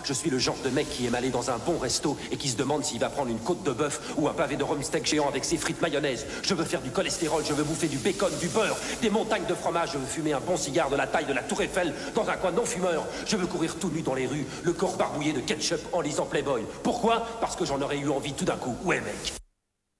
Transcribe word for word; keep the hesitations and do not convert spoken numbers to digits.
Je suis le genre de mec qui aime aller dans un bon resto et qui se demande s'il va prendre une côte de bœuf ou un pavé de rumsteak géant avec ses frites mayonnaise. Je veux faire du cholestérol, je veux bouffer du bacon, du beurre, des montagnes de fromage. Je veux fumer un bon cigare de la taille de la Tour Eiffel dans un coin non-fumeur. Je veux courir tout nu dans les rues, le corps barbouillé de ketchup en lisant Playboy. Pourquoi? Parce que j'en aurais eu envie tout d'un coup. Ouais, mec.